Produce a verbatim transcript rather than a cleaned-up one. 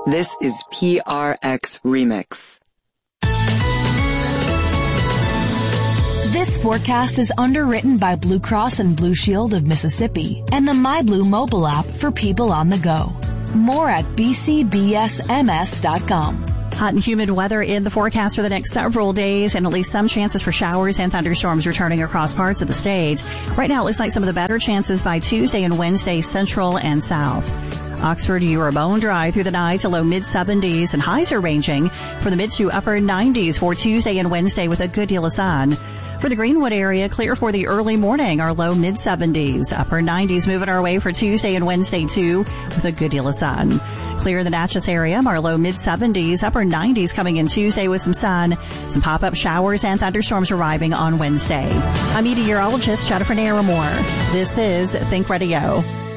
This is P R X Remix. This forecast is underwritten by Blue Cross and Blue Shield of Mississippi and the MyBlue mobile app for people on the go. More at b c b s m s dot com. Hot and humid weather in the forecast for the next several days, and at least some chances for showers and thunderstorms returning across parts of the state. Right now, it looks like some of the better chances by Tuesday and Wednesday, central and south. Oxford, you are bone dry through the night to low mid seventies, and highs are ranging from the mid to upper nineties for Tuesday and Wednesday with a good deal of sun. For the Greenwood area, clear for the early morning, our low mid seventies, upper nineties moving our way for Tuesday and Wednesday too with a good deal of sun. Clear in the Natchez area, our low mid seventies, upper nineties coming in Tuesday with some sun, some pop-up showers and thunderstorms arriving on Wednesday. I'm meteorologist Jennifer Naramore. This is Think Radio.